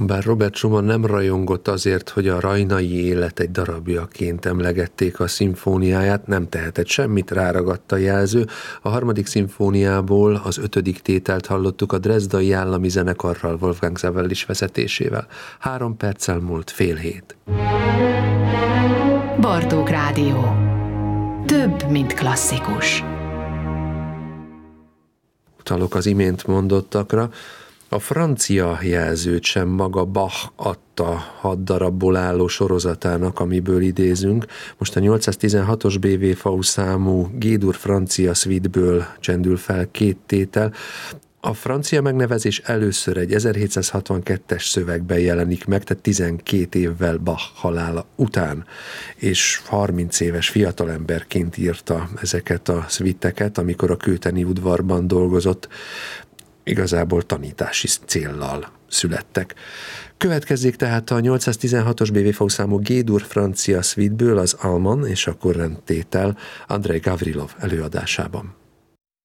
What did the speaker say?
Bár Robert Schumann nem rajongott azért, hogy a rajnai élet egy darabjaként emlegették a szimfóniáját, nem tehetett semmit, ráragadt a jelző. A harmadik szimfóniából az 5. tételt hallottuk a Dresdai Állami Zenekarral, Wolfgang Sawellis vezetésével. 3 perccel múlt 6:30. Bartók Rádió. Több, mint klasszikus. Utalok az imént mondottakra. A francia jelzőt sem maga Bach adta 6 darabból álló sorozatának, amiből idézünk. Most a 816-os BWV számú G-dur francia suite-ből csendül fel 2 tétel. A francia megnevezés először egy 1762-es szövegben jelenik meg, tehát 12 évvel Bach halála után, és 30 éves fiatalemberként írta ezeket a szvitteket, amikor a kőteni udvarban dolgozott. Igazából tanítási céllal születtek. Következzék tehát a 816-os BWV számú G-dur francia suite-ből az Alman és a Kurrent tétel Andrei Gavrilov előadásában.